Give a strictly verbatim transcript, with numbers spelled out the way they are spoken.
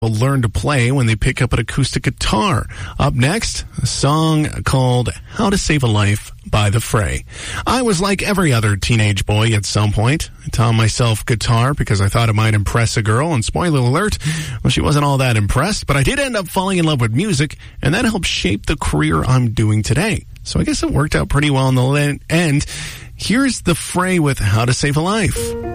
will learn to play when they pick up an acoustic guitar. Up next, a song called How to Save a Life by The Fray. I was like every other teenage boy at some point. I taught myself guitar because I thought it might impress a girl, and spoiler alert, well, she wasn't all that impressed, but I did end up falling in love with music, and that helped shape the career I'm doing today. So I guess it worked out pretty well in the end. Here's The Fray with How to Save a Life.